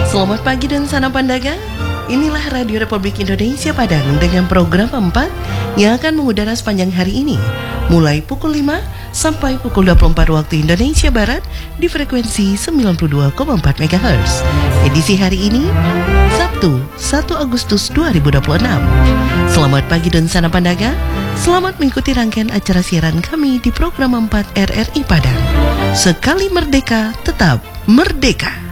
Selamat pagi dan salam pandaga. Inilah Radio Republik Indonesia Padang dengan program 4 yang akan mengudara sepanjang hari ini, mulai pukul 5 sampai pukul 24 waktu Indonesia Barat di frekuensi 92,4 MHz. Edisi hari ini, Sabtu 1 Agustus 2026. Selamat pagi dan salam pandaga. Selamat mengikuti rangkaian acara siaran kami di program 4 RRI Padang. Sekali merdeka, tetap merdeka.